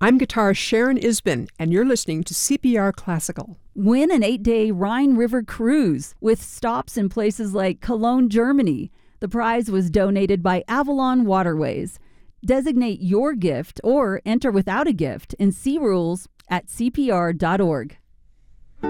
I'm guitarist Sharon Isbin, and you're listening to CPR Classical. Win an 8-day Rhine River cruise with stops in places like Cologne, Germany. The prize was donated by Avalon Waterways. Designate your gift or enter without a gift and see rules at cpr.org.